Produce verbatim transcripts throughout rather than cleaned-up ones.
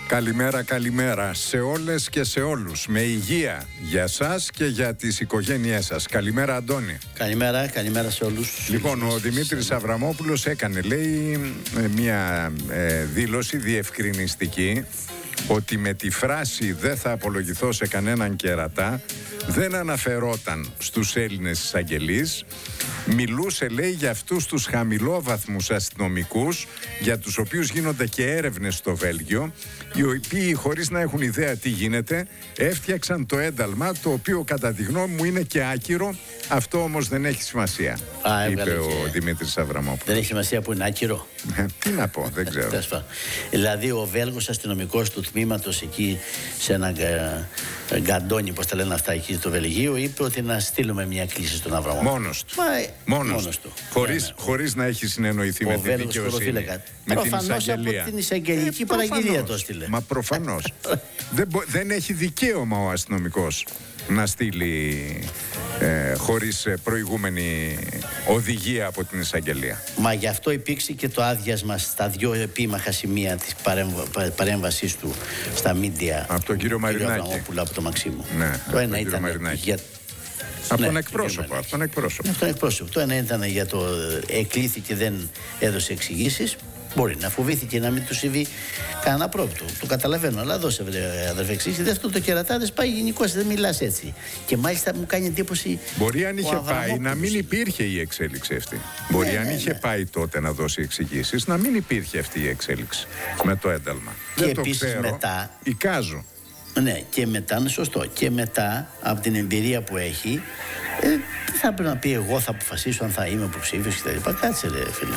Καλημέρα, καλημέρα σε όλες και σε όλους. Με υγεία για σας και για τις οικογένειές σας. Καλημέρα, Αντώνη. Καλημέρα, καλημέρα σε όλους. Λοιπόν, ο Δημήτρης Αβραμόπουλος έκανε, λέει, μια ε, δήλωση διευκρινιστική ότι με τη φράση «δεν θα απολογηθώ σε κανέναν κερατά» δεν αναφερόταν στους Έλληνες εισαγγελείς. Μιλούσε, λέει, για αυτούς τους χαμηλόβαθμους αστυνομικούς για τους οποίους γίνονται και έρευνες στο Βέλγιο, οι οποίοι, χωρίς να έχουν ιδέα τι γίνεται, έφτιαξαν το ένταλμα, το οποίο κατά τη γνώμη μου είναι και άκυρο. Αυτό όμως δεν έχει σημασία. Α, είπε και... ο Δημήτρης Αβραμόπουλος. Δεν έχει σημασία που είναι άκυρο. Τι να πω, δεν ξέρω. Δηλαδή ο Βέλγος αστυνομικός του τμήματος εκεί σε ένα γκαντόνι, πώς τα λένε αυτά, εκεί στο Βελγίο, είπε ότι να στείλουμε μια κλήση στον Αβραμόπουλο. Μόνος του. Μα, μόνος, μόνος του. Χωρίς, ναι, ναι. χωρίς να έχει συνεννοηθεί ο με τη δικαιοσύνη. Με προφανώς την εισαγγελία. Από την εισαγγελική ε, παραγγελία το έστειλε. Μα προφανώς. δεν, δεν έχει δικαίωμα ο αστυνομικός να στείλει ε, χωρίς προηγούμενη οδηγία από την εισαγγελία. Μα γι' αυτό υπήρξε και το άδειασμα στα δύο επίμαχα σημεία της παρέμβα, παρέμβασής του στα μίντια. Από τον κύριο Μαρινάκη. Από τον Μαξίμου. Ναι, το ένα ήταν για... Από ναι, τον εκπρόσωπο. Από τον εκπρόσωπο. Από τον εκπρόσωπο. Το ένα ήταν για το εκλήθη και δεν έδωσε εξηγήσεις. Μπορεί να φοβήθηκε να μην του συμβεί κανένα πρόβλημα. Το καταλαβαίνω, αλλά δώσε, αδερφέ, εξήγηση. Δεύτερο, το κερατάδες πάει γενικώς, δεν μιλάς έτσι. Και μάλιστα μου κάνει εντύπωση. Μπορεί αν είχε πάει να μην υπήρχε η εξέλιξη αυτή. Μπορεί ναι, αν ναι, είχε ναι. πάει τότε να δώσει εξηγήσεις, να μην υπήρχε αυτή η εξέλιξη με το ένταλμα. Και δεν το επίσης ξέρω. μετά. Εικάζω. Ναι, και μετά, είναι σωστό. Και μετά από την εμπειρία που έχει, ε, θα πρέπει να πει: εγώ θα αποφασίσω αν θα είμαι υποψήφιος κτλ. Κάτσε, ρε φίλε.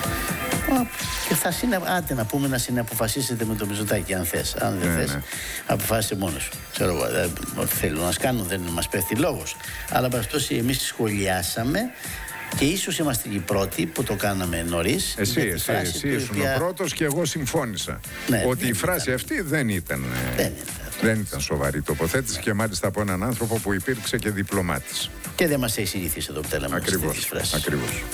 Και θα συνε... Άντε να πούμε να συναποφασίσετε με το Μητσοτάκη αν θες. Αν δεν ναι, θες, ναι. αποφάσισε μόνος σου. Ξέρω εγώ, ε, ό,τι θέλουν να μας κάνουν, δεν μας πέφτει λόγος. Αλλά παραστώσει εμείς σχολιάσαμε και ίσως είμαστε οι πρώτοι που το κάναμε νωρίς. Εσύ, εσύ, εσύ ήσουν οποία... ο πρώτος και εγώ συμφώνησα. Ναι, ότι η φράση ήταν. αυτή δεν ήταν, δεν ήταν, δεν ήταν σοβαρή τοποθέτηση και μάλιστα από έναν άνθρωπο που υπήρξε και διπλωμάτης. Και δεν μας έχει συνηθίσει εδώ που τα λέμε. Ακριβώς, ακριβώς.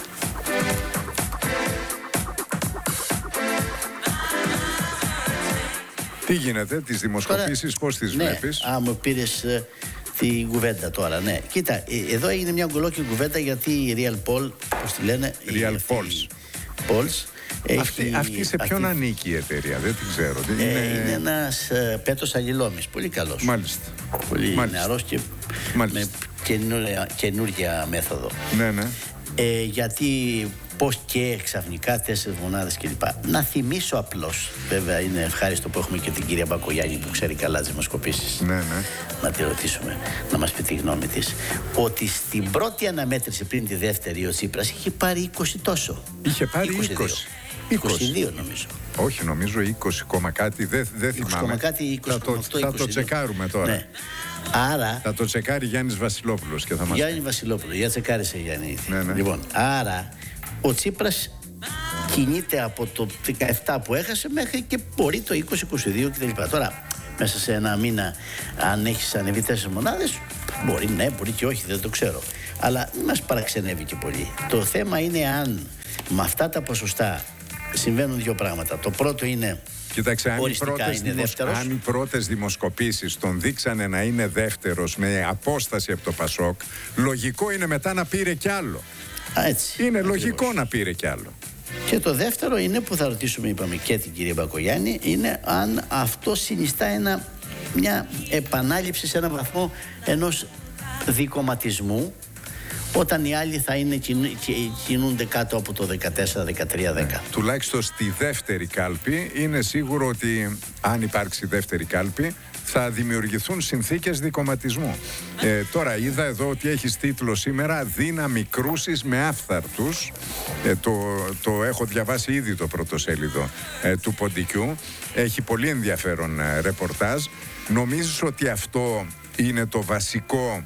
Τι γίνεται, τις δημοσκοπήσεις, πώς τις ναι, βλέπεις? Α, μου πήρες ε, την κουβέντα τώρα, ναι. Κοίτα, ε, εδώ έγινε μια γκολόκη κουβέντα γιατί η Real Poll, πώς τη λένε? Real Polls. Polls έχει, αυτή, αυτή σε ποιον αυτή... ανήκει η εταιρεία, δεν την ξέρω. Ε, είναι... είναι ένας ε, Πέτρος Αγγελόμης, πολύ καλός. Μάλιστα. Πολύ Μάλιστα. νεαρός και Μάλιστα. με καινούρια, καινούρια μέθοδο. Ναι, ναι. Ε, γιατί πώς και ξαφνικά τέσσερις μονάδες κλπ. Να θυμίσω απλώς, βέβαια είναι ευχάριστο που έχουμε και την κυρία Μπακογιάννη που ξέρει καλά τις δημοσκοπήσεις. Ναι, ναι. Να τη ρωτήσουμε, να μας πει τη γνώμη της. Ότι στην πρώτη αναμέτρηση πριν τη δεύτερη ο Τσίπρας είχε πάρει είκοσι τόσο. Είχε πάρει είκοσι. είκοσι δύο νομίζω. Όχι, νομίζω είκοσι κόμμα κάτι, δεν δε θυμάμαι. Κάτι, είκοσι, θα, το, οκτώ, θα το τσεκάρουμε τώρα. Ναι. Άρα, θα το τσεκάρει Γιάννης Βασιλόπουλος και θα μας Γιάννη Βασιλόπουλο, για τσεκάρισε Γιάννη. Ναι, ναι. Λοιπόν, άρα ο Τσίπρας κινείται από το δεκαεπτά που έχασε μέχρι και μπορεί το είκοσι είκοσι δύο κτλ. Τώρα, μέσα σε ένα μήνα, αν έχεις ανεβεί τέσσερις μονάδες, μπορεί ναι, μπορεί και όχι, δεν το ξέρω. Αλλά δεν μας παραξενεύει και πολύ. Το θέμα είναι αν με αυτά τα ποσοστά συμβαίνουν δύο πράγματα. Το πρώτο είναι. Κοίταξε, αν οι, πρώτες δημοσ... αν οι πρώτες δημοσκοπήσεις τον δείξανε να είναι δεύτερος με απόσταση από το Πασόκ, λογικό είναι μετά να πήρε κι άλλο. Α, έτσι. Είναι ακριβώς. Λογικό να πήρε κι άλλο. Και το δεύτερο είναι που θα ρωτήσουμε, είπαμε, και την κυρία Μπακογιάννη, είναι αν αυτό συνιστά ένα, μια επανάληψη σε έναν βαθμό ενός δικομματισμού, όταν οι άλλοι θα είναι, κινούνται κάτω από το δεκατέσσερα δεκατρία δέκα. Ναι. Τουλάχιστον στη δεύτερη κάλπη είναι σίγουρο ότι αν υπάρξει δεύτερη κάλπη θα δημιουργηθούν συνθήκες δικομματισμού. Ε, τώρα είδα εδώ ότι έχεις τίτλο σήμερα «Δύναμη κρούσης με άφθαρτους». Ε, το, το έχω διαβάσει ήδη το πρωτοσέλιδο ε, του Ποντικού. Έχει πολύ ενδιαφέρον ε, ρεπορτάζ. Νομίζεις ότι αυτό είναι το βασικό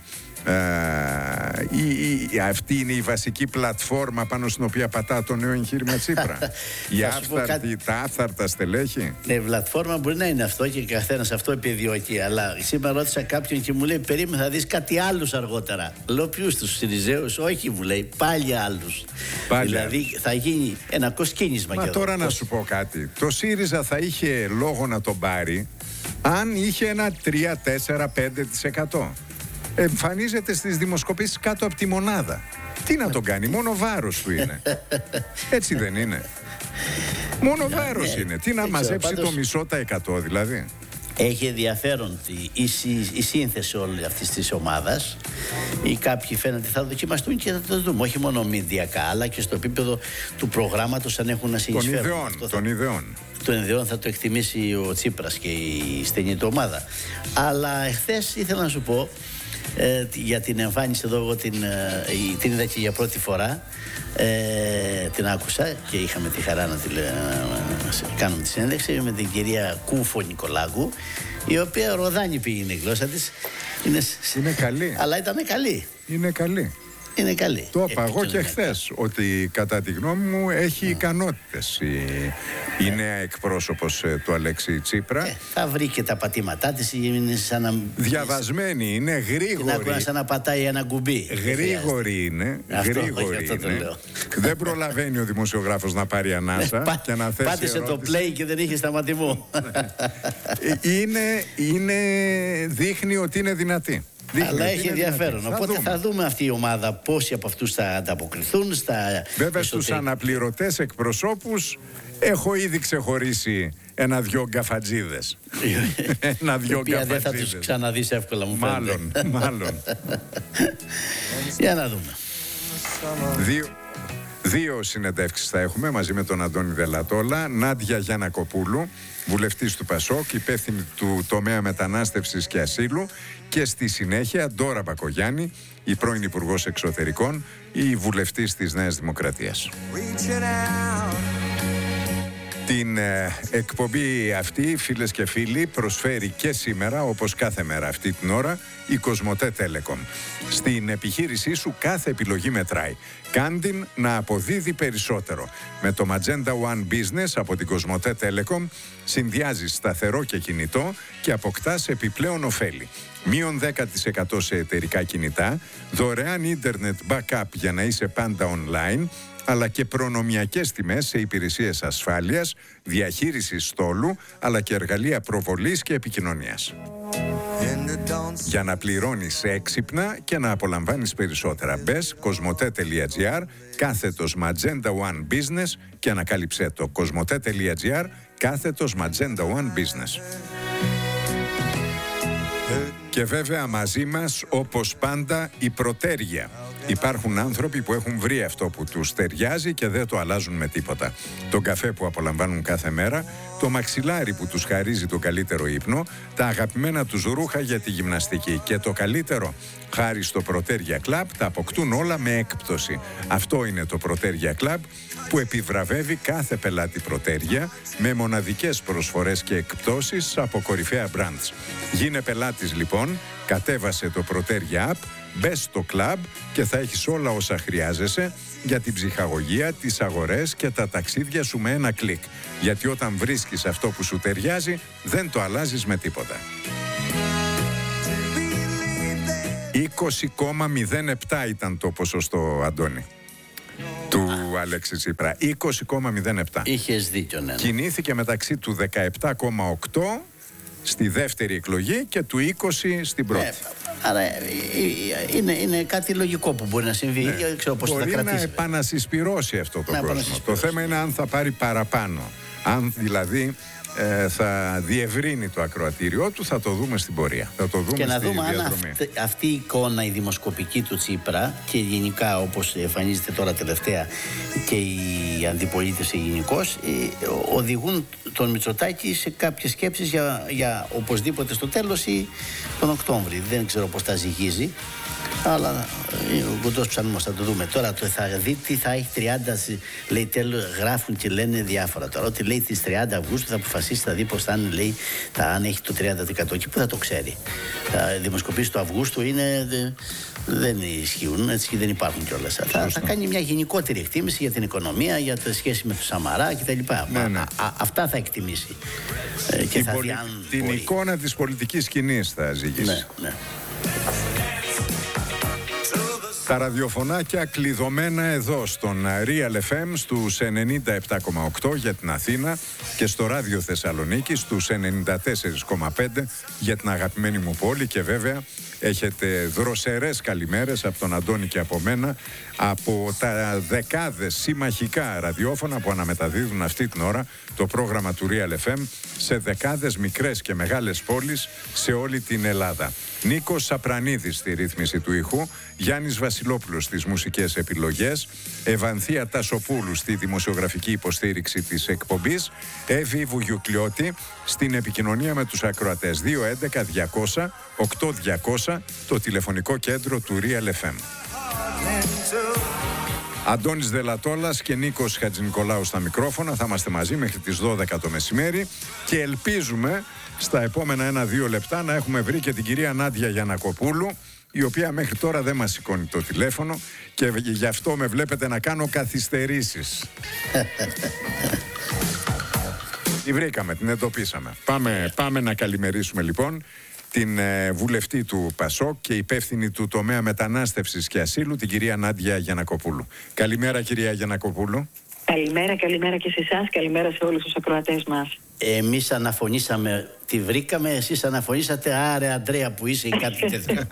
Ε, η, η, αυτή είναι η βασική πλατφόρμα πάνω στην οποία πατά το νέο εγχείρημα Τσίπρα. η άφθαρτη, κάτι... Τα άφθαρτα στελέχη. Ναι, πλατφόρμα μπορεί να είναι αυτό και καθένας αυτό επιδιώκει. Αλλά σήμερα ρώτησα κάποιον και μου λέει: περίμενε, θα δεις κάτι άλλους αργότερα. Λέω: ποιους, τους Συριζέους? Όχι, μου λέει, πάλι άλλους. Πάλι δηλαδή άλλους. Θα γίνει ένα κοσκίνισμα. Μα τώρα να σου πω κάτι. Το ΣΥΡΙΖΑ θα είχε λόγο να τον πάρει αν είχε ένα τρία, τέσσερα, πέντε τοις εκατό. Εμφανίζεται στις δημοσκοπήσεις κάτω από τη μονάδα. Τι να τον κάνει, μόνο βάρος του είναι. Έτσι δεν είναι? Μόνο βάρος είναι. Τι να μαζέψει το μισό τα εκατό δηλαδή? Έχει ενδιαφέρον η, η, η σύνθεση όλη αυτής της ομάδας. Ή κάποιοι φαίνεται θα δοκιμαστούν και θα το δούμε. Όχι μόνο μηντιακά, αλλά και στο επίπεδο του προγράμματος, αν έχουν να συνεισφέρουν. Των ιδεών. Θα... Των ιδεών. Των ιδεών θα το εκτιμήσει ο Τσίπρας και η στενή του ομάδα. Αλλά εχθές ήθελα να σου πω, ε, για την εμφάνιση εδώ, εγώ την, ε, την είδα και για πρώτη φορά. Ε, την άκουσα και είχαμε τη χαρά να, τη, να, να κάνουμε τη συνέντευξη με την κυρία Κούφο Νικολάκου, η οποία ροδάνη πήγαινε η γλώσσα της. Είναι, είναι καλή. Αλλά ήταν καλή. Είναι καλή. Είναι καλή. Το είπα εγώ και χθες, ότι κατά τη γνώμη μου έχει ικανότητες η, η νέα εκπρόσωπος του Αλέξη Τσίπρα. Ε, θα βρει και τα πατήματά της. Είναι σαν να... Διαβασμένη είναι, γρήγορη. Την άκουγα σαν να πατάει ένα κουμπί. Γρήγορη είναι. Αυτό, γρήγορη όχι, αυτό είναι. Δεν προλαβαίνει ο δημοσιογράφος να πάρει ανάσα και να θέσει πάτησε ερώτηση. Το play και δεν είχε σταματημό. είναι, είναι, δείχνει ότι είναι δυνατή. Δείχνει, αλλά έχει ενδιαφέρον. Θα Οπότε δούμε. θα δούμε αυτή η ομάδα πόσοι από αυτούς θα ανταποκριθούν στα. Βέβαια στους αναπληρωτές εκπροσώπους έχω ήδη ξεχωρίσει ένα-δυο γκαφατζίδες. Ένα-δυο γκαφατζίδες. Δεν θα τους ξαναδείς εύκολα, μου φαίνεται. Μάλλον, μάλλον. Για να δούμε. Δύο, δύο συνεντεύξεις θα έχουμε μαζί με τον Αντώνη Δελατόλα. Νάντια Γιαννακοπούλου, βουλευτής του Πασόκ, υπεύθυνη του τομέα μετανάστευσης και ασύλου, και στη συνέχεια Ντόρα Μπακογιάννη, η πρώην Υπουργός Εξωτερικών, η βουλευτής της Νέας Δημοκρατίας. Την ε, εκπομπή αυτή, φίλες και φίλοι, προσφέρει και σήμερα, όπως κάθε μέρα αυτή την ώρα, η Κοσμοτέ Telecom. Στην επιχείρησή σου κάθε επιλογή μετράει. Κάντην να αποδίδει περισσότερο. Με το Magenta One Business από την Κοσμοτέ Telecom συνδυάζεις σταθερό και κινητό και αποκτάς επιπλέον ωφέλη. Μείον δέκα τοις εκατό σε εταιρικά κινητά, δωρεάν ίντερνετ backup για να είσαι πάντα online, αλλά και προνομιακές τιμές σε υπηρεσίες ασφάλειας, διαχείρισης στόλου, αλλά και εργαλεία προβολής και επικοινωνίας. Για να πληρώνεις έξυπνα και να απολαμβάνεις περισσότερα. Μπες κοσμοτέ.gr κάθετος Magenta One Business και ανακάλυψέ το. κοσμοτέ.gr κάθετος Magenta One Business. Και βέβαια μαζί μας, όπως πάντα, η προτέρια. Υπάρχουν άνθρωποι που έχουν βρει αυτό που τους ταιριάζει και δεν το αλλάζουν με τίποτα. Τον καφέ που απολαμβάνουν κάθε μέρα, το μαξιλάρι που τους χαρίζει τον καλύτερο ύπνο, τα αγαπημένα τους ρούχα για τη γυμναστική. Και το καλύτερο, χάρη στο Προτέρια Club, τα αποκτούν όλα με έκπτωση. Αυτό είναι το Προτέρια Club που επιβραβεύει κάθε πελάτη Προτέρια με μοναδικές προσφορές και εκπτώσεις από κορυφαία brands. Γίνε πελάτης λοιπόν, κατέβασε το Προτέρια App, μπες στο κλαμπ και θα έχεις όλα όσα χρειάζεσαι για την ψυχαγωγία, τις αγορές και τα ταξίδια σου με ένα κλικ. Γιατί όταν βρίσκεις αυτό που σου ταιριάζει, δεν το αλλάζεις με τίποτα. είκοσι κόμμα μηδέν επτά ήταν το ποσοστό, Αντώνη, του Αλέξη Τσίπρα. είκοσι κόμμα μηδέν επτά. Είχες δίκιο, ναι. Κινήθηκε μεταξύ του δεκαεπτά κόμμα οκτώ στη δεύτερη εκλογή και του είκοσι στην πρώτη. Ε, άρα είναι, είναι κάτι λογικό που μπορεί να συμβεί. Ναι. Ξέρω πώς μπορεί θα να επανασυσπυρώσει αυτό το κόσμο. Το θέμα είναι αν θα πάρει παραπάνω. Αν δηλαδή ε, θα διευρύνει το ακροατήριό του, θα το δούμε στην πορεία. Θα το δούμε και να στη δούμε διαδρομή. Αν αυτή, αυτή η εικόνα, η δημοσκοπική του Τσίπρα και γενικά όπως εμφανίζεται τώρα τελευταία και η αντιπολίτευση γενικώς, οδηγούν τον Μητσοτάκη σε κάποιες σκέψεις για, για οπωσδήποτε στο τέλος ή τον Οκτώβρη. Δεν ξέρω πώς τα ζυγίζει. Αλλά ο κοντός ψαλμός, θα το δούμε. Τώρα το θα δει τι θα έχει τριάντα, λέει τέλος, γράφουν και λένε διάφορα. Τώρα ότι λέει τις τριάντα Αυγούστου θα αποφασίσει, θα δει πως θα είναι, λέει, θα, αν έχει το τριάντα τοις εκατό. Και πού θα το ξέρει. Τα δημοσκοπήσεις του Αυγούστου είναι, δεν ισχύουν, έτσι δεν υπάρχουν κιόλας. Θα, θα κάνει μια γενικότερη εκτίμηση για την οικονομία, για τη σχέση με το Σαμαρά κτλ. Ναι, ναι. Αυτά θα εκτιμήσει. Και την θα πολι... δει αν την μπορεί. Εικόνα της πολιτικής σκηνής θα ζυγίσει. Ναι, ναι. Τα ραδιοφωνάκια κλειδωμένα εδώ στον Real εφ εμ στους ενενήντα επτά κόμμα οκτώ για την Αθήνα και στο Ράδιο Θεσσαλονίκη στους ενενήντα τέσσερα κόμμα πέντε για την αγαπημένη μου πόλη, και βέβαια έχετε δροσερές καλημέρες από τον Αντώνη και από μένα από τα δεκάδες συμμαχικά ραδιόφωνα που αναμεταδίδουν αυτή την ώρα το πρόγραμμα του Real εφ εμ σε δεκάδες μικρές και μεγάλες πόλεις σε όλη την Ελλάδα. Νίκος Σαπρανίδης στη ρύθμιση του ήχου, Γιάννης Βασιλόπουλος στις μουσικές επιλογές, Ευανθία Τασοπούλου στη δημοσιογραφική υποστήριξη της εκπομπής, Εύη Βουγιουκλιώτη στην επικοινωνία με τους ακροατές. Δύο έντεκα διακόσια οκτώ διακόσια το τηλεφωνικό κέντρο του Real εφ εμ. Αντώνης Δελατόλας και Νίκος Χατζηνικολάου στα μικρόφωνα. Θα είμαστε μαζί μέχρι τις δώδεκα το μεσημέρι και ελπίζουμε στα επόμενα ένα-δύο λεπτά να έχουμε βρει και την κυρία Νάντια Γιαννακοπούλου, η οποία μέχρι τώρα δεν μας σηκώνει το τηλέφωνο και γι' αυτό με βλέπετε να κάνω καθυστερήσεις. Τη βρήκαμε, την εντοπίσαμε. Πάμε, πάμε να καλημερίσουμε λοιπόν την ε, βουλευτή του ΠΑΣΟΚ και υπεύθυνη του τομέα μετανάστευσης και ασύλου, την κυρία Νάντια Γιαννακοπούλου. Καλημέρα, κυρία Γιαννακοπούλου. Καλημέρα, καλημέρα και σε εσάς, καλημέρα σε όλους τους ακροατές μας. Εμείς αναφωνήσαμε, τη βρήκαμε, εσείς αναφωνήσατε, άρε Αντρέα που είσαι ή κάτι τέτοιο.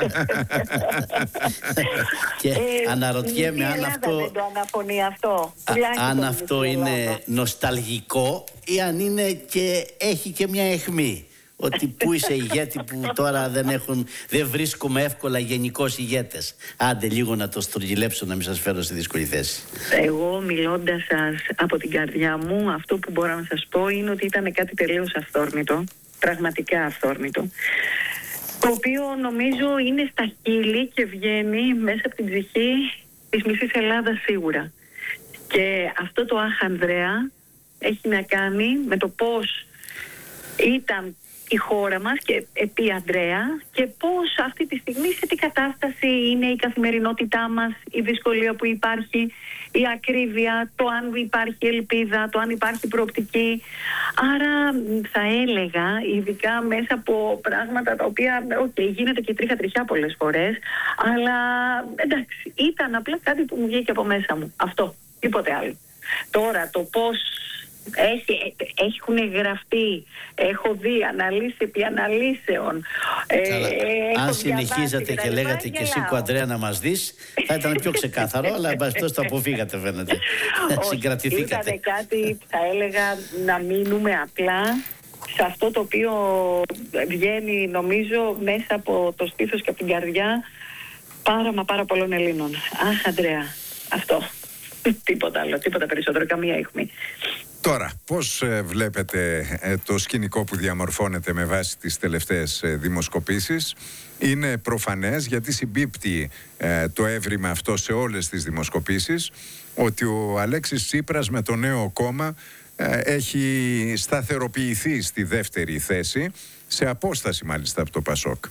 Και ε, αναρωτιέμαι αν αυτό, δεν το αναφωνεί αυτό. Α, αν αυτό είναι νοσταλγικό ή αν είναι και έχει και μια αιχμή. Ότι πού είσαι ηγέτη που τώρα δεν, έχουν, δεν βρίσκουμε εύκολα γενικώς ηγέτες. Άντε λίγο να το στρογγυλέψω, να μην σας φέρω σε δύσκολη θέση. Εγώ μιλώντας σας από την καρδιά μου, αυτό που μπορώ να σας πω είναι ότι ήταν κάτι τελείως αυθόρμητο, πραγματικά αυθόρμητο, το οποίο νομίζω είναι στα χείλη και βγαίνει μέσα από την ψυχή της μισής Ελλάδας σίγουρα. Και αυτό το αχ Ανδρέα έχει να κάνει με το πώς ήταν η χώρα μας και επί Ανδρέα και πώς αυτή τη στιγμή σε τι κατάσταση είναι η καθημερινότητά μας, η δυσκολία που υπάρχει, η ακρίβεια, το αν υπάρχει ελπίδα, το αν υπάρχει προοπτική. Άρα θα έλεγα, ειδικά μέσα από πράγματα τα οποία, οκ, okay, γίνεται και τρίχα τριχιά πολλές φορές, αλλά εντάξει, ήταν απλά κάτι που μου βγήκε από μέσα μου. Αυτό, τίποτε άλλο. Τώρα το πώς Έχει, έχουν γραφτεί, έχω δει αναλύσει επί αναλύσεων. Ε, Αν συνεχίζατε και λέγατε και εσύ Αντρέα να μας δεις, θα ήταν πιο ξεκάθαρο, αλλά μπαστός το αποφύγατε φαίνεται. Συγκρατηθήκατε. Ήταν κάτι, θα έλεγα, να μείνουμε απλά σε αυτό το οποίο βγαίνει νομίζω μέσα από το στήθος και από την καρδιά πάρα μα πάρα πολλών Ελλήνων. Αχ Ανδρέα, αυτό. Τίποτα άλλο, τίποτα περισσότερο, καμία αιχμή. Τώρα, πώς ε, βλέπετε ε, το σκηνικό που διαμορφώνεται με βάση τις τελευταίες ε, δημοσκοπήσεις? Είναι προφανές, γιατί συμπίπτει ε, το έβριμα αυτό σε όλες τις δημοσκοπήσεις, ότι ο Αλέξης Τσίπρας με το νέο κόμμα ε, έχει σταθεροποιηθεί στη δεύτερη θέση, σε απόσταση μάλιστα από το ΠΑΣΟΚ.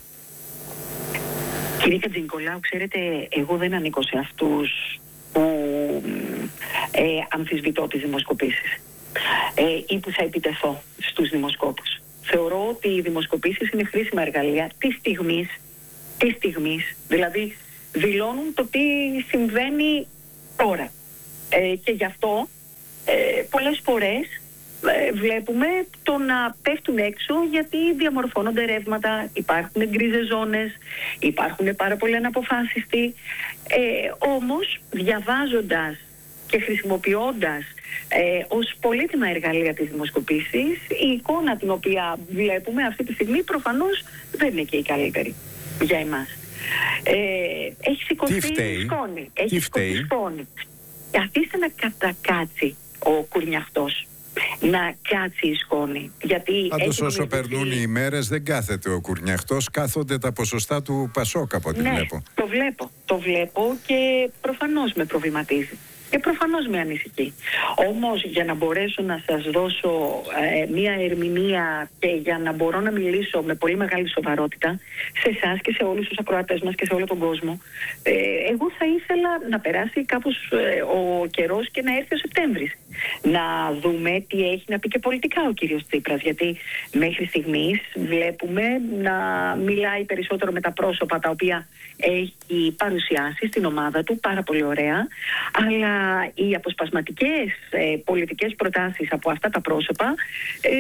Κύριε Χατζηνικολάου, ξέρετε, εγώ δεν ανήκω σε αυτούς που ε, αμφισβητώ τις δημοσκοπήσεις ε, ή που θα επιτεθώ στους δημοσκόπους. Θεωρώ ότι οι δημοσκοπήσεις είναι χρήσιμα εργαλεία της στιγμής, της στιγμής, δηλαδή δηλώνουν το τι συμβαίνει τώρα. Ε, και γι' αυτό ε, πολλές φορές ε, βλέπουμε το να πέφτουν έξω, γιατί διαμορφώνονται ρεύματα, υπάρχουν γκρίζες ζώνες, υπάρχουν πάρα πολλοί αναποφάσιστοι. Ε, όμως διαβάζοντας και χρησιμοποιώντας ε, ως πολύτιμα εργαλεία της δημοσκοπήσεις, η εικόνα την οποία βλέπουμε αυτή τη στιγμή προφανώς δεν είναι και η καλύτερη για εμάς. Ε, έχει σηκωθεί σκόνη. Έχει σηκωθεί σκόνη. Αφήστε να κατακάτσει ο κουρνιαχτός. να κάτσει η σκόνη. Γιατί πάντως όσο περνούν οι ημέρες δεν κάθεται ο Κουρνιαχτός, κάθονται τα ποσοστά του Πασόκ από ό,τι ναι, βλέπω. το βλέπω. Το βλέπω και προφανώς με προβληματίζει. Και προφανώς με ανησυχεί. Όμως για να μπορέσω να σας δώσω ε, μία ερμηνεία και για να μπορώ να μιλήσω με πολύ μεγάλη σοβαρότητα σε εσάς και σε όλους τους ακροατές μας και σε όλο τον κόσμο, ε, εγώ θα ήθελα να περάσει κάπως ε, ο καιρός και να έρθει ο Σεπτέμβρης. Να δούμε τι έχει να πει και πολιτικά ο κύριος Τσίπρας, γιατί μέχρι στιγμής βλέπουμε να μιλάει περισσότερο με τα πρόσωπα τα οποία έχει παρουσιάσει στην ομάδα του, πάρα πολύ ωραία, αλλά οι αποσπασματικές ε, πολιτικές προτάσεις από αυτά τα πρόσωπα ε,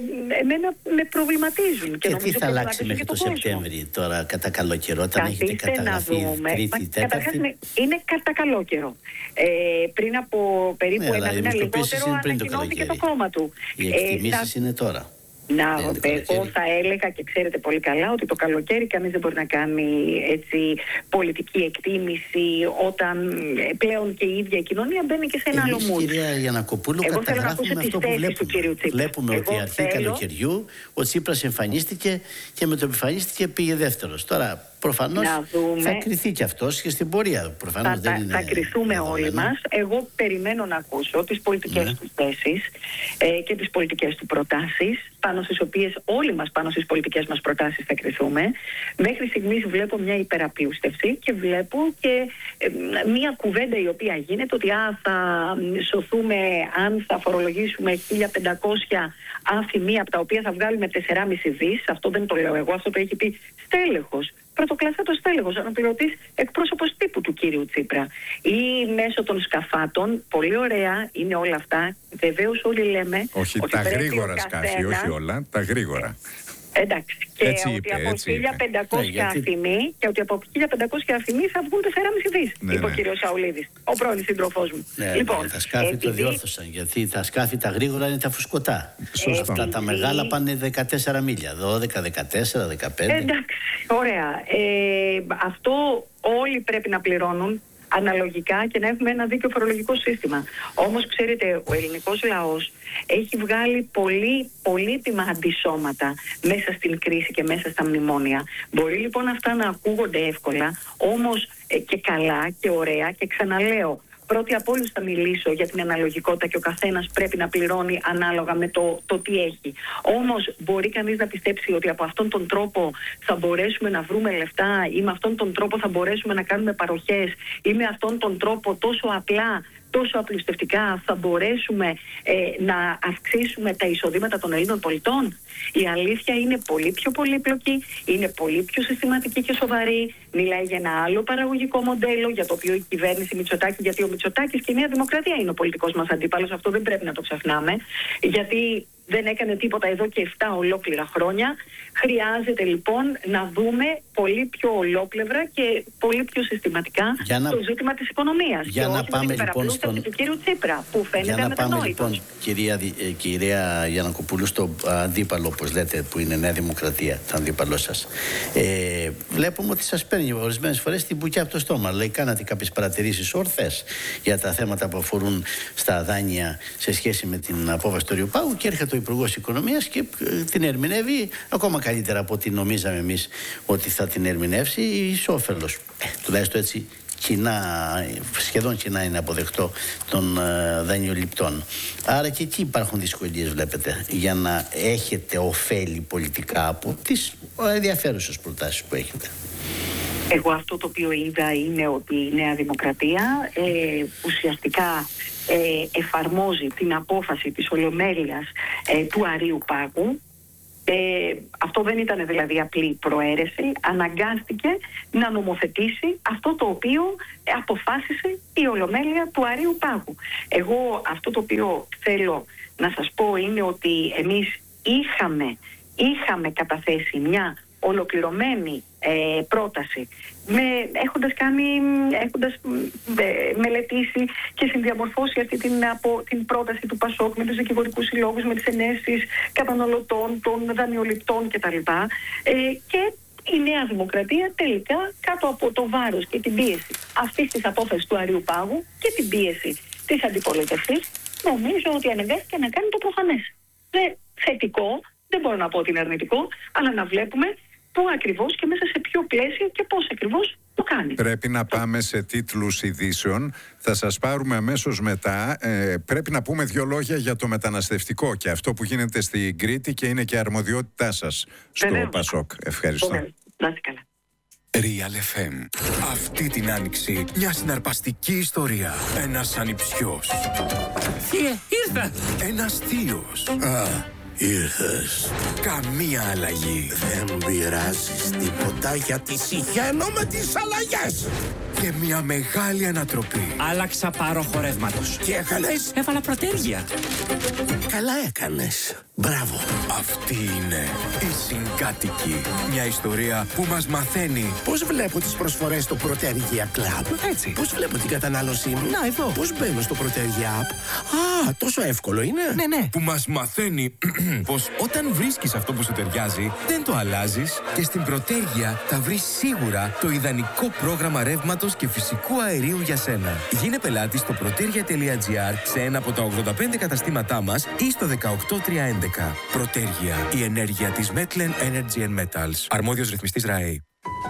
εμένα με προβληματίζουν. Και, και τι θα αλλάξει μέχρι το, το Σεπτέμβρη τώρα, κατά καλό καιρό, όταν έχετε καταγραφεί τρίτη, τέταρτη? Είναι κατά καλό καιρό. Ε, πριν από περίπου ναι, ένα μήνα λιγότερο ανακοινώθηκε το κόμμα του. Οι εκτιμήσεις ε, είναι τώρα. Να, εγώ θα έλεγα και ξέρετε πολύ καλά ότι το καλοκαίρι κανείς δεν μπορεί να κάνει έτσι πολιτική εκτίμηση όταν πλέον και η ίδια η κοινωνία μπαίνει και σε ένα άλλο mood. Κυρία Γιαννακοπούλου, εγώ καταγράφουμε αυτό που βλέπουμε. Βλέπουμε εγώ ότι αρχή θέλω... καλοκαιριού ο Τσίπρας εμφανίστηκε και με το εμφανίστηκε πήγε δεύτερος. Τώρα προφανώς θα κριθεί και αυτός και στην πορεία. Προφανώς θα, δεν θα, είναι θα κριθούμε όλοι μας. Εγώ περιμένω να ακούσω τις πολιτικές ναι. του θέσεις ε, και τις πολιτικές του προτάσεις, πάνω στις οποίες όλοι μας πάνω στις πολιτικές μας προτάσεις θα κριθούμε. Μέχρι στιγμής βλέπω μια υπεραπλούστευση και βλέπω και ε, μια κουβέντα η οποία γίνεται ότι α, θα σωθούμε αν θα φορολογήσουμε χίλια πεντακόσια αφημία από τα οποία θα βγάλουμε τέσσερα κόμμα πέντε δις. Αυτό δεν το λέω εγώ, αυτό το έχει πει στέλεχος. Πρωτοκλασσάτος στέλεχος, αναπληρωτής εκπρόσωπος τύπου του κύριου Τσίπρα. Ή μέσω των σκαφάτων, πολύ ωραία είναι όλα αυτά. Βεβαίως όλοι λέμε. Όχι ότι τα γρήγορα σκάφη, όχι όλα, τα γρήγορα. Εντάξει. Και έτσι ότι είπε, από χίλια πεντακόσια ναι, αφημί και ότι από χίλια πεντακόσια αφημί θα βγουν τέσσερα κόμμα πέντε δις, ναι, είπε ναι. ο κύριος Σαουλίδης, ο πρώην σύντροφός μου. Ναι, λοιπόν, ναι, τα σκάφη επειδή... το διόρθωσαν, γιατί τα σκάφη τα γρήγορα είναι τα φουσκωτά. Σωστό. Αυτά τα μεγάλα πάνε δεκατέσσερα μίλια, δώδεκα, δεκατέσσερα, δεκαπέντε. Εντάξει, ωραία. Ε, αυτό όλοι πρέπει να πληρώνουν αναλογικά και να έχουμε ένα δίκαιο φορολογικό σύστημα. Όμως, ξέρετε, ο ελληνικός λαός έχει βγάλει πολύ πολύτιμα αντισώματα μέσα στην κρίση και μέσα στα μνημόνια. Μπορεί λοιπόν αυτά να ακούγονται εύκολα, όμως ε, και καλά και ωραία, και ξαναλέω, πρώτη από όλους θα μιλήσω για την αναλογικότητα και ο καθένας πρέπει να πληρώνει ανάλογα με το, το τι έχει. Όμως μπορεί κανείς να πιστέψει ότι από αυτόν τον τρόπο θα μπορέσουμε να βρούμε λεφτά ή με αυτόν τον τρόπο θα μπορέσουμε να κάνουμε παροχές ή με αυτόν τον τρόπο τόσο απλά, τόσο απλουστευτικά θα μπορέσουμε ε, να αυξήσουμε τα εισοδήματα των Ελλήνων πολιτών? Η αλήθεια είναι πολύ πιο πολύπλοκη, είναι πολύ πιο συστηματική και σοβαρή. Μιλάει για ένα άλλο παραγωγικό μοντέλο, για το οποίο η κυβέρνηση Μητσοτάκη, γιατί ο Μητσοτάκης και η Νέα Δημοκρατία είναι ο πολιτικός μας αντίπαλος, αυτό δεν πρέπει να το ξεχνάμε, γιατί δεν έκανε τίποτα εδώ και επτά ολόκληρα χρόνια. Χρειάζεται λοιπόν να δούμε πολύ πιο ολόπλευρα και πολύ πιο συστηματικά να... το ζήτημα της οικονομίας. Για και να όχι πάμε με την λοιπόν στον... του κύριου Τσίπρα, που φαίνεται Για να πάμε αμετανόητος. λοιπόν, κυρία, κυρία Γιαννακοπούλου, στο αντίπαλο, όπως λέτε, που είναι Νέα Δημοκρατία, το αντίπαλό σας. Ε, βλέπουμε ότι σας παίρνει ορισμένες φορές την μπουκιά από το στόμα. Λέει, κάνατε κάποιες παρατηρήσεις ορθές για τα θέματα που αφορούν στα δάνεια σε σχέση με την απόφαση του Ριοπάγου και έρχεται ο Υπουργός Οικονομίας και την ερμηνεύει ακόμα καλύτερα από ό,τι νομίζαμε εμείς ότι θα την ερμηνεύσει εις όφελος. Ε, τουλάχιστον έτσι κοινά, σχεδόν κοινά είναι αποδεκτό των ε, δανειοληπτών. Άρα και εκεί υπάρχουν δυσκολίες, βλέπετε, για να έχετε ωφέλη πολιτικά από τις ενδιαφέρουσες προτάσεις που έχετε. Εγώ αυτό το οποίο είδα είναι ότι η Νέα Δημοκρατία ε, ουσιαστικά ε, εφαρμόζει την απόφαση της Ολομέλειας ε, του Αρείου Πάγου. Ε, αυτό δεν ήταν δηλαδή απλή προαίρεση, αναγκάστηκε να νομοθετήσει αυτό το οποίο αποφάσισε η Ολομέλεια του Αρείου Πάγου. Εγώ αυτό το οποίο θέλω να σας πω είναι ότι εμείς είχαμε, είχαμε καταθέσει μια ολοκληρωμένη ε, πρόταση με, έχοντας, κάνει, έχοντας ε, μελετήσει και συνδιαμορφώσει αυτή την, από, την πρόταση του Πασόκ με τους δικηγορικούς συλλόγους, με τις ενέσεις καταναλωτών, των δανειοληπτών κτλ. Ε, και η Νέα Δημοκρατία τελικά κάτω από το βάρος και την πίεση αυτής της απόφασης του Αρείου Πάγου και την πίεση της αντιπολίτευσης νομίζω ότι αναγκάστηκε να κάνει το προφανές. Δεν θετικό, δεν μπορώ να πω ότι είναι αρνητικό, αλλά να βλέπουμε πού ακριβώς και μέσα σε ποιο πλαίσιο και πώς ακριβώς το κάνει. Πρέπει να πάμε σε τίτλους ειδήσεων. Θα σας πάρουμε αμέσως μετά. Ε, πρέπει να πούμε δύο λόγια για το μεταναστευτικό και αυτό που γίνεται στην Κρήτη και είναι και αρμοδιότητά σας στο Βεβαίως. Πασόκ. Ευχαριστώ. Βεβαίως. Να είστε καλά. Real εφ εμ. Αυτή την άνοιξη μια συναρπαστική ιστορία. Ένας ανιψιός. Θείε, ήρθα! Ένας θείος. Α, ήρθες. Καμία αλλαγή. Δεν πειράζεις τίποτα γιατί συχαίνω με τις αλλαγές. Και μια μεγάλη ανατροπή. Άλλαξα πάροχο ρεύματος. Τι έκανες? Έβαλα προτέργεια. Καλά έκανες. Μπράβο. Αυτή είναι η Συγκάτοικοι. Μια ιστορία που μας μαθαίνει Πώς βλέπω τις προσφορές στο Protergia Club? Έτσι. Πώς βλέπω την κατανάλωσή μου? Να, εδώ. Πώς μπαίνω στο Protergia App? Α, τόσο εύκολο είναι. Ναι, ναι. που μας μαθαίνει πως όταν βρίσκεις αυτό που σου ταιριάζει, δεν το αλλάζεις και στην Προτέργεια θα βρεις σίγουρα το ιδανικό πρόγραμμα ρεύματος και φυσικού αερίου για σένα. Γίνε πελάτη στο protergia τελεία gr σε ένα από τα ογδόντα πέντε καταστήματά μας ή στο δεκαοκτώ τριακόσια έντεκα. Προτέργεια, η ενέργεια της Metlen Energy and Metals. Αρμόδιος ρυθμιστής ΡΑΕ.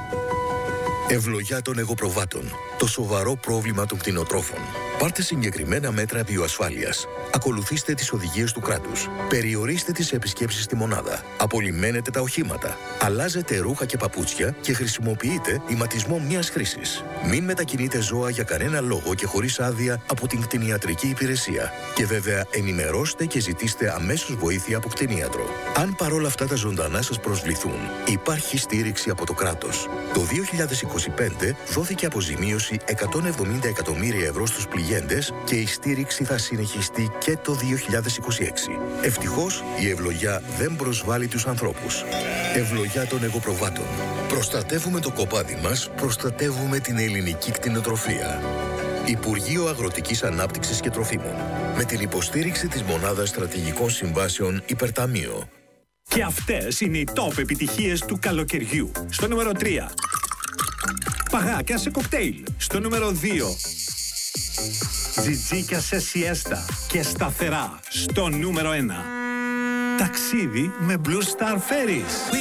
Ευλογιά των εγωπροβάτων. Το σοβαρό πρόβλημα των κτηνοτρόφων. Πάρτε συγκεκριμένα μέτρα βιοασφάλειας. Ακολουθήστε τις οδηγίες του κράτους. Περιορίστε τις επισκέψεις στη μονάδα. Απολυμμένετε τα οχήματα. Αλλάζετε ρούχα και παπούτσια και χρησιμοποιείτε ηματισμό μιας χρήσης. Μην μετακινείτε ζώα για κανένα λόγο και χωρίς άδεια από την κτηνιατρική υπηρεσία. Και βέβαια ενημερώστε και ζητήστε αμέσως βοήθεια από κτηνίατρο. Αν παρόλα αυτά τα ζωντανά σας προσβληθούν, υπάρχει στήριξη από το κράτος. Το δύο χιλιάδες είκοσι πέντε δόθηκε αποζημίωση εκατόν εβδομήντα εκατομμύρια ευρώ στους πληγέντες και η στήριξη θα συνεχιστεί και το δύο χιλιάδες είκοσι έξι. Ευτυχώς, η ευλογιά δεν προσβάλλει τους ανθρώπους. Ευλογιά των εγωπροβάτων. Προστατεύουμε το κοπάδι μας, προστατεύουμε την ελληνική κτηνοτροφία. Υπουργείο Αγροτικής Ανάπτυξης και Τροφίμων. Με την υποστήριξη της Μονάδας Στρατηγικών Συμβάσεων Υπερταμείο. Και αυτές είναι οι top επιτυχίες του καλοκαιριού. Στο νούμερο τρία. Παγάκια σε κοκτέιλ. Στο νούμερο δύο. Τζιτζίκια σε σιέστα και σταθερά. Στο νούμερο ένα. Ταξίδι με Blue Star Ferries.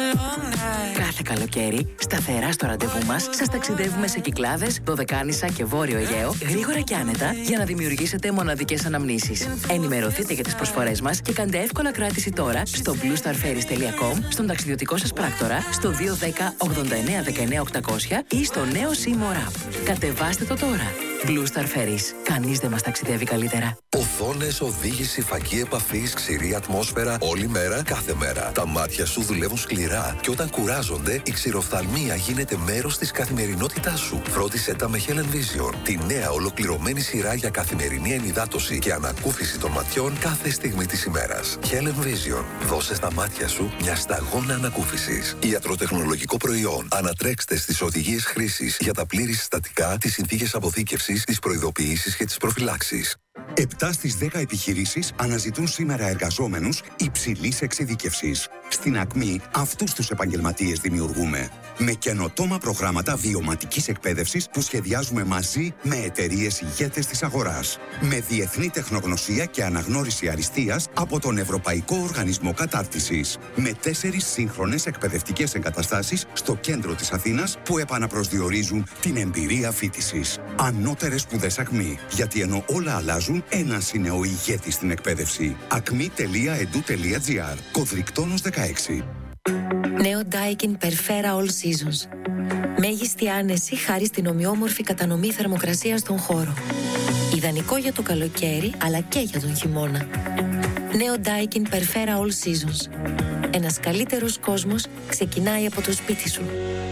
Κάθε καλοκαίρι, σταθερά στο ραντεβού μας, σας ταξιδεύουμε σε Κυκλάδες, Δωδεκάνησα και Βόρειο Αιγαίο, γρήγορα και άνετα, για να δημιουργήσετε μοναδικές αναμνήσεις. Ενημερωθείτε για τις προσφορές μας και κάντε εύκολα κράτηση τώρα στο blue star ferries τελεία com, στον ταξιδιωτικό σας πράκτορα, στο δύο ένα μηδέν ογδόντα εννέα δεκαεννέα οκτακόσια ή στο νέο Seymour App. Κατεβάστε το τώρα. Blue Star Ferries. Κανείς δεν μας ταξιδεύει καλύτερα. Οθόνες, οδήγηση, φαγή επαφής, ξηρή ατμόσφαιρα, όλη μέρα, κάθε μέρα. Τα μάτια σου δουλεύουν σκληρά και όταν κουράζονται, η ξηροφθαλμία γίνεται μέρος της καθημερινότητάς σου. Φρόντισε τα με Helen Vision, τη νέα ολοκληρωμένη σειρά για καθημερινή ενυδάτωση και ανακούφιση των ματιών κάθε στιγμή της ημέρας. Helen Vision. Δώσε στα μάτια σου μια σταγόνα ανακούφισης. Ιατροτεχνολογικό προϊόν. Ανατρέξτε στις οδηγίες χρήσης για τα πλήρη συστατικά, τις συνθήκες αποθήκευσης, τις προειδοποιήσεις και τις προφυλάξεις. Επτά στις δέκα επιχειρήσεις αναζητούν σήμερα εργαζόμενους υψηλής εξειδίκευσης. Στην Ακμή αυτούς τους επαγγελματίες δημιουργούμε. Με καινοτόμα προγράμματα βιωματικής εκπαίδευσης που σχεδιάζουμε μαζί με εταιρείες ηγέτες της αγοράς. Με διεθνή τεχνογνωσία και αναγνώριση αριστείας από τον Ευρωπαϊκό Οργανισμό Κατάρτισης. Με τέσσερις σύγχρονες εκπαιδευτικές εγκαταστάσεις στο κέντρο της Αθήνας που επαναπροσδιορίζουν την εμπειρία φοιτησης. Ανώτερες σπουδές Ακμή. Γιατί ενώ όλα αλλάζουν, ένας είναι ο ηγέτης στην εκπαίδευση. ακμή τελεία ed u τελεία gr. Κωδρικτόνος δεκαέξι. Νέο Daikin Perfera All Seasons. Μέγιστη άνεση χάρη στην ομοιόμορφη κατανομή θερμοκρασίας στον χώρο. Ιδανικό για το καλοκαίρι, αλλά και για τον χειμώνα. Νέο Daikin Perfera All Seasons. Ένας καλύτερος κόσμος ξεκινάει από το σπίτι σου.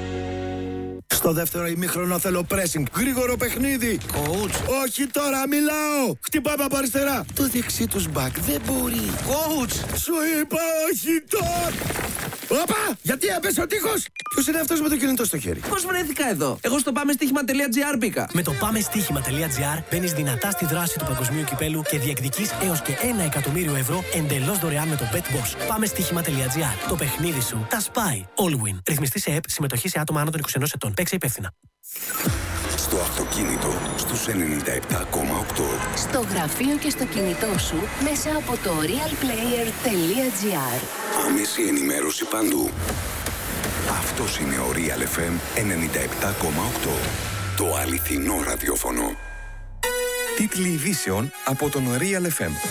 Στο δεύτερο ημίχρονο θέλω pressing. Γρήγορο παιχνίδι. Coach. Όχι τώρα, μιλάω. Χτυπάμε από αριστερά. Το δεξί τους μπακ δεν μπορεί. Coach. Σου είπα όχι τώρα. Όπα! Γιατί έπεσε ο τείχος! Ποιος είναι αυτός με το κινητό στο χέρι? Πώς βρέθηκα εδώ? Εγώ στο πάμε στοίχημα τελεία gr μπήκα. Με το πάμε στοίχημα τελεία gr μπαίνεις δυνατά στη δράση του παγκοσμίου κυπέλου και διεκδικείς έως και ένα εκατομμύριο ευρώ εντελώς δωρεάν με το BetBoss. Πάμε στοίχημα τελεία gr. Το παιχνίδι σου τα σπάει. All win. Ρυθμιστή σε ΕΠ, συμμετοχή σε άτομα άνω των είκοσι ενός ετών. Παίξε υπεύθυνα. Στο αυτοκίνητο στους ενενήντα επτά κόμμα οκτώ. Στο γραφείο και στο κινητό σου μέσα από το realplayer τελεία gr. Άμεση ενημέρωση παντού. Αυτός είναι ο Real εφ εμ ενενήντα επτά κόμμα οκτώ. Το αληθινό ραδιόφωνο. Τίτλοι ειδήσεων από τον Real εφ εμ.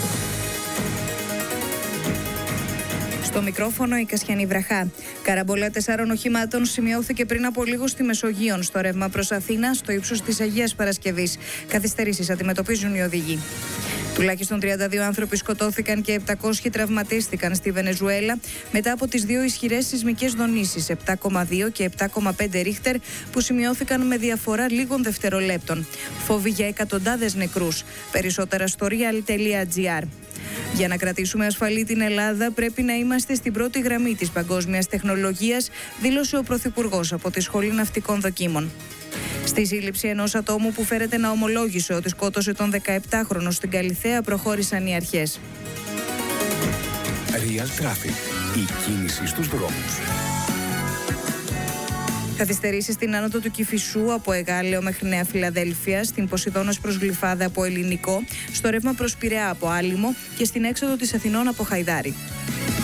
Στο μικρόφωνο η Κασιανή Βραχά. Καραμπολά τεσσάρων οχημάτων σημειώθηκε πριν από λίγο στη Μεσογείον, στο ρεύμα προς Αθήνα, στο ύψος της Αγίας Παρασκευής. Καθυστερήσεις αντιμετωπίζουν οι οδηγοί. Τουλάχιστον τριάντα δύο άνθρωποι σκοτώθηκαν και επτακόσιοι τραυματίστηκαν στη Βενεζουέλα μετά από τις δύο ισχυρές σεισμικές δονήσεις επτά κόμμα δύο και επτά κόμμα πέντε ρίχτερ που σημειώθηκαν με διαφορά λίγων δευτερολέπτων. Φόβοι για εκατοντάδες νεκρούς. Περισσότερα στο real τελεία gr. Για να κρατήσουμε ασφαλή την Ελλάδα, πρέπει να είμαστε στην πρώτη γραμμή της παγκόσμιας τεχνολογίας, δήλωσε ο Πρωθυπουργός από τη Σχολή Ναυτικών Δοκίμων. Στη σύλληψη ενός ατόμου που φέρεται να ομολόγησε ότι σκότωσε τον δεκαεπτάχρονο στην Καλιθέα προχώρησαν οι αρχές. Real Traffic. Η κίνηση στους δρόμους. Καθυστερήσεις στην άνοδο του Κηφισού από Εγάλεο μέχρι Νέα Φιλαδέλφια, στην Ποσειδώνας προς Γλυφάδα από Ελληνικό, στο ρεύμα προς Πειραιά από Άλυμο και στην έξοδο της Αθηνών από Χαϊδάρη.